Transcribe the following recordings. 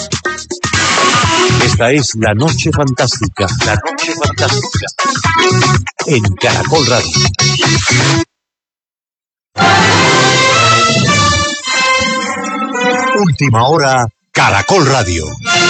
Esta es La Noche Fantástica. La Noche Fantástica. En Caracol Radio. Última hora, Caracol Radio.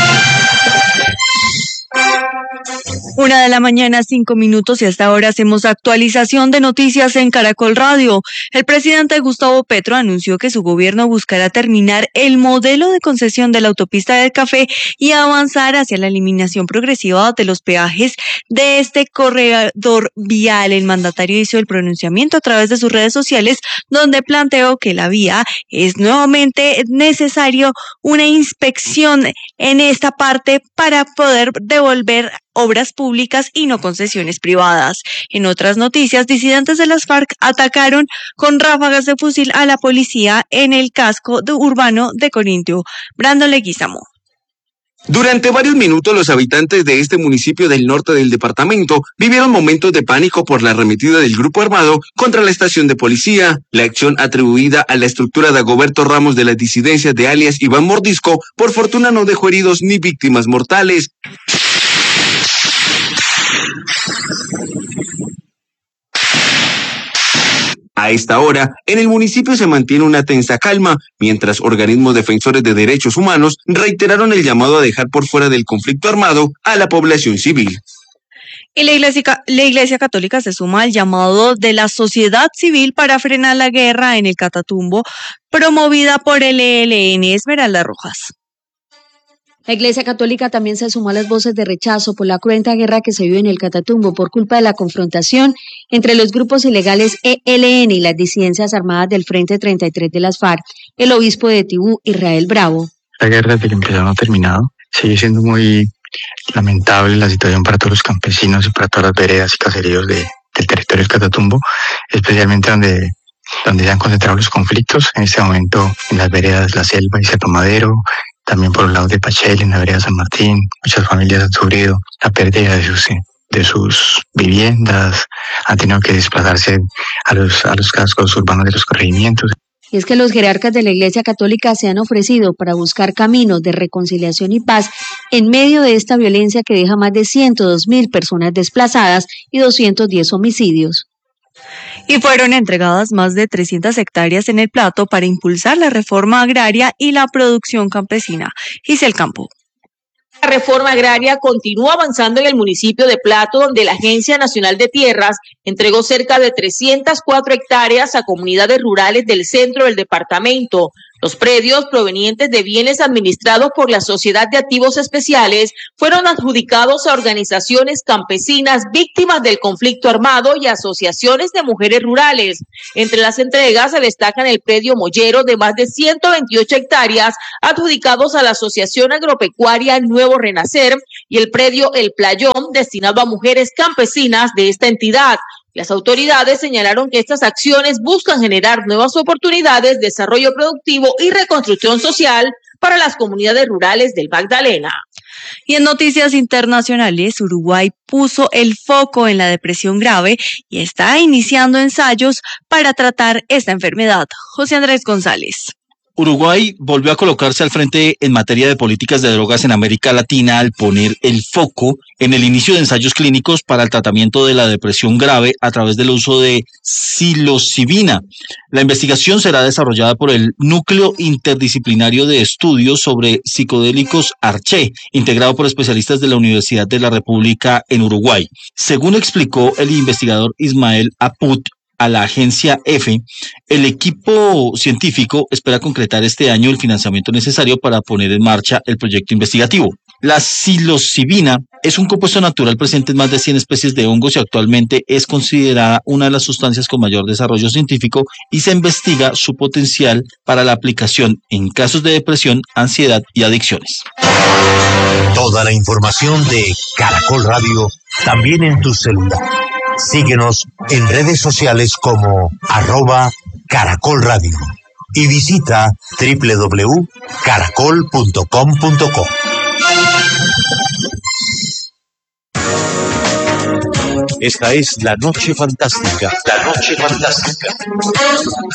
1:05 a.m. y hasta ahora hacemos actualización de noticias en Caracol Radio. El presidente Gustavo Petro anunció que su gobierno buscará terminar el modelo de concesión de la autopista del Café y avanzar hacia la eliminación progresiva de los peajes de este corredor vial. El mandatario hizo el pronunciamiento a través de sus redes sociales, donde planteó que la vía es nuevamente necesario una inspección en esta parte para poder devolver obras públicas y no concesiones privadas. En otras noticias, disidentes de las FARC atacaron con ráfagas de fusil a la policía en el casco urbano de Corintio. Brandon Leguizamo. Durante varios minutos, los habitantes de este municipio del norte del departamento vivieron momentos de pánico por la arremetida del grupo armado contra la estación de policía. La acción atribuida a la estructura de Dagoberto Ramos de las disidencias de alias Iván Mordisco, por fortuna no dejó heridos ni víctimas mortales. A esta hora, en el municipio se mantiene una tensa calma, mientras organismos defensores de derechos humanos reiteraron el llamado a dejar por fuera del conflicto armado a la población civil. Y la Iglesia Católica se suma al llamado de la sociedad civil para frenar la guerra en el Catatumbo, promovida por el ELN. Esmeralda Rojas. La Iglesia Católica también se sumó a las voces de rechazo por la cruenta guerra que se vive en el Catatumbo por culpa de la confrontación entre los grupos ilegales ELN y las disidencias armadas del Frente 33 de las FARC. El obispo de Tibú, Israel Bravo. La guerra desde que empezó no ha terminado. Sigue siendo muy lamentable la situación para todos los campesinos y para todas las veredas y caseríos del territorio del Catatumbo, especialmente donde se han concentrado los conflictos. En este momento en las veredas La Selva y Cerro Madero, también por el lado de Pachel, en la vereda San Martín, muchas familias han sufrido la pérdida de sus viviendas, han tenido que desplazarse a los cascos urbanos de los corregimientos. Y es que los jerarcas de la Iglesia Católica se han ofrecido para buscar caminos de reconciliación y paz en medio de esta violencia que deja más de 102.000 personas desplazadas y 210 homicidios. Y fueron entregadas más de 300 hectáreas en el Plato para impulsar la reforma agraria y la producción campesina. Giselle Campo. La reforma agraria continúa avanzando en el municipio de Plato, donde la Agencia Nacional de Tierras entregó cerca de 304 hectáreas a comunidades rurales del centro del departamento. Los predios provenientes de bienes administrados por la Sociedad de Activos Especiales fueron adjudicados a organizaciones campesinas víctimas del conflicto armado y asociaciones de mujeres rurales. Entre las entregas se destacan el predio Mollero de más de 128 hectáreas adjudicados a la Asociación Agropecuaria Nuevo Renacer y el predio El Playón destinado a mujeres campesinas de esta entidad. Las autoridades señalaron que estas acciones buscan generar nuevas oportunidades, desarrollo productivo y reconstrucción social para las comunidades rurales del Magdalena. Y en noticias internacionales, Uruguay puso el foco en la depresión grave y está iniciando ensayos para tratar esta enfermedad. José Andrés González. Uruguay volvió a colocarse al frente en materia de políticas de drogas en América Latina al poner el foco en el inicio de ensayos clínicos para el tratamiento de la depresión grave a través del uso de psilocibina. La investigación será desarrollada por el Núcleo Interdisciplinario de Estudios sobre Psicodélicos Arché, integrado por especialistas de la Universidad de la República en Uruguay. Según explicó el investigador Ismael Aput a la agencia EFE, el equipo científico espera concretar este año el financiamiento necesario para poner en marcha el proyecto investigativo. La psilocibina es un compuesto natural presente en más de 100 especies de hongos y actualmente es considerada una de las sustancias con mayor desarrollo científico y se investiga su potencial para la aplicación en casos de depresión, ansiedad y adicciones. Toda la información de Caracol Radio también en tu celular. Síguenos en redes sociales como @Caracol Radio y visita www.caracol.com.co. Esta es La Noche Fantástica. La Noche Fantástica.